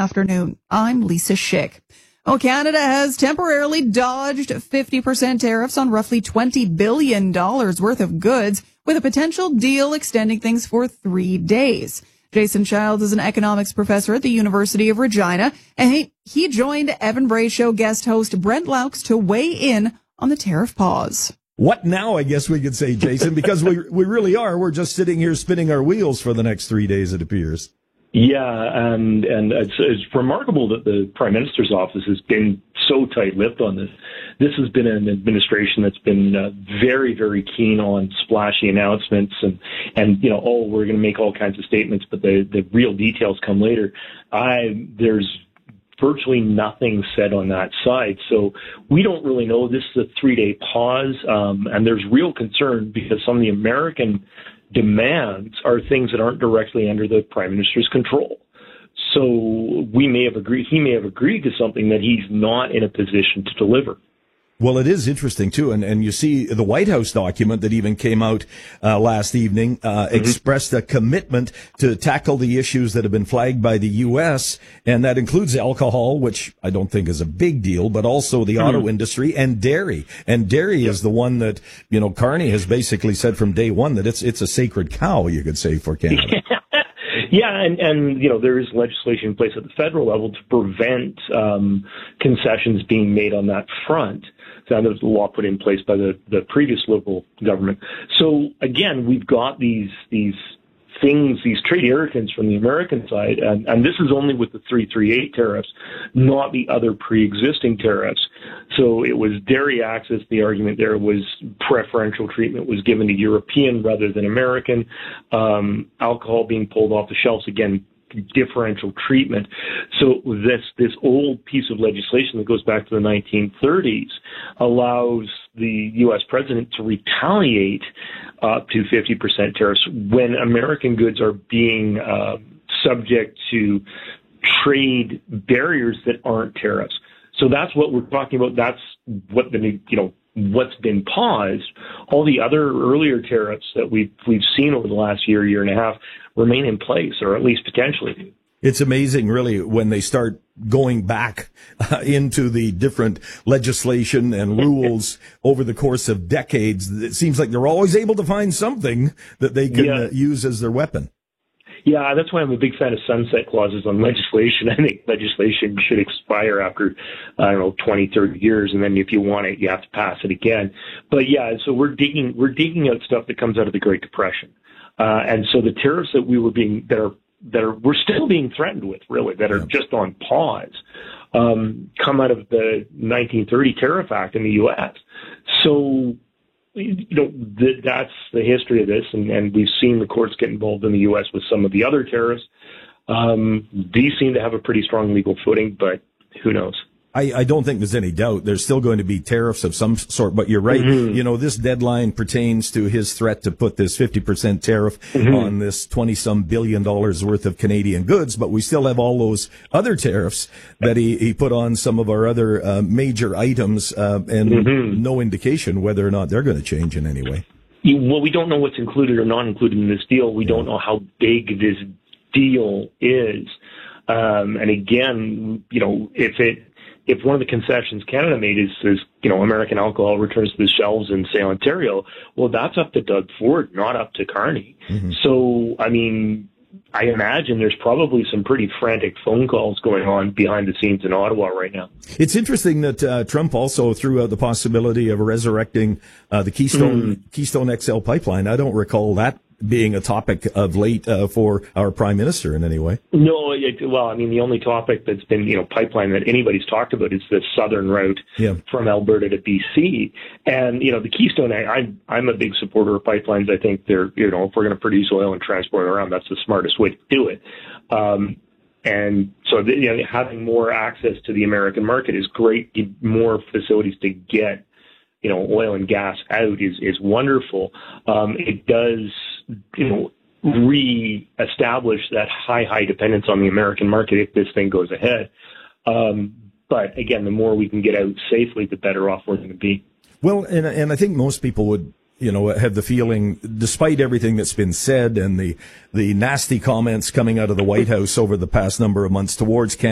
afternoon. I'm Lisa Schick. Oh, Canada has temporarily dodged 50% tariffs on roughly $20 billion worth of goods, with a potential deal extending things for 3 days. Jason Childs is an economics professor at the University of Regina, and he joined Evan Bray Show guest host Brent Laux to weigh in on the tariff pause. What now, I guess we could say, Jason, because we really are. We're just sitting here spinning our wheels for the next 3 days, it appears. Yeah, and it's remarkable that the Prime Minister's office has been so tight-lipped on this. This has been an administration that's been very, very keen on splashy announcements and we're going to make all kinds of statements, but the real details come later. There's virtually nothing said on that side. So we don't really know. This is a 3-day pause, and there's real concern because some of the American demands are things that aren't directly under the Prime Minister's control. So he may have agreed to something that he's not in a position to deliver. Well, it is interesting, too, and you see the White House document that even came out last evening expressed a commitment to tackle the issues that have been flagged by the U.S., and that includes alcohol, which I don't think is a big deal, but also the auto industry and dairy. And dairy is the one that, Carney has basically said from day one that it's a sacred cow, you could say, for Canada. Yeah, and there is legislation in place at the federal level to prevent concessions being made on that front. So there was a law put in place by the previous Liberal government. So again, we've got these things, these trade irritants from the American side, and this is only with the 338 tariffs, not the other pre-existing tariffs. So it was dairy access. The argument there was preferential treatment was given to European rather than American. Alcohol being pulled off the shelves, again, differential treatment. So this old piece of legislation that goes back to the 1930s allows the U.S. president to retaliate up to 50% tariffs when American goods are being subject to trade barriers that aren't tariffs. So that's what we're talking about. That's what what's been paused. All the other earlier tariffs that we've seen over the last year and a half remain in place, or at least potentially. It's amazing, really, when they start going back into the different legislation and rules over the course of decades. It seems like they're always able to find something that they can use as their weapon. Yeah, that's why I'm a big fan of sunset clauses on legislation. I think legislation should expire after, 20, 30 years, and then if you want it, you have to pass it again. But yeah, so we're digging out stuff that comes out of the Great Depression. And so the tariffs that we're still being threatened with, really, that are just on pause, come out of the 1930 Tariff Act in the U.S. So, that's the history of this, and we've seen the courts get involved in the U.S. with some of the other tariffs. These seem to have a pretty strong legal footing, but who knows? I don't think there's any doubt there's still going to be tariffs of some sort, but you're right. This deadline pertains to his threat to put this 50% tariff on this $20-some billion worth of Canadian goods, but we still have all those other tariffs that he put on some of our other major items, and no indication whether or not they're going to change in any way. Well, we don't know what's included or not included in this deal. We don't know how big this deal is. And again, if one of the concessions Canada made is American alcohol returns to the shelves in, say, Ontario, well, that's up to Doug Ford, not up to Carney. So, I imagine there's probably some pretty frantic phone calls going on behind the scenes in Ottawa right now. It's interesting that Trump also threw out the possibility of resurrecting the Keystone XL pipeline. I don't recall that being a topic of late for our Prime Minister in any way. No, the only topic that's been, pipeline that anybody's talked about is the southern route from Alberta to BC. And, the Keystone, I'm a big supporter of pipelines. I think they're, if we're going to produce oil and transport it around, that's the smartest way to do it. And so, having more access to the American market is great. More facilities to get oil and gas out is wonderful. It does, re-establish that high dependence on the American market if this thing goes ahead. But again, the more we can get out safely, the better off we're going to be. Well, and I think most people would, have the feeling, despite everything that's been said and the nasty comments coming out of the White House over the past number of months towards Canada,